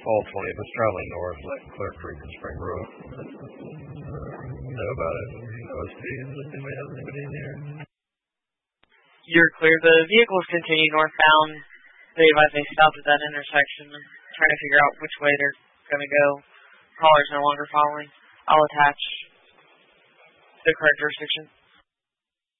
all 20 of us traveling north, like Clear Creek and Spring Grove. Know about it. OSP. Anybody have anybody in here? You're clear. The vehicles continue northbound. They advise they stop at that intersection, trying to figure out which way they're going to go. Caller's no longer following. I'll attach the correct jurisdiction.